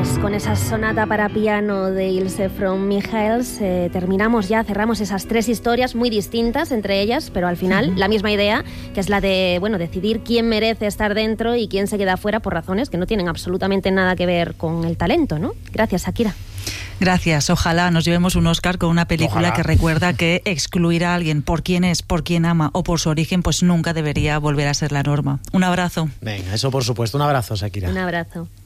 Pues con esa sonata para piano de Ilse from Michaels terminamos ya, cerramos esas 3 historias muy distintas entre ellas, pero al final la misma idea, que es la de, bueno, decidir quién merece estar dentro y quién se queda fuera por razones que no tienen absolutamente nada que ver con el talento, ¿no? Gracias, Shakira. Gracias, ojalá nos llevemos un Oscar con una película que recuerda que excluir a alguien por quién es, por quién ama o por su origen, pues nunca debería volver a ser la norma. Un abrazo. Venga, eso por supuesto, un abrazo, Shakira. Un abrazo.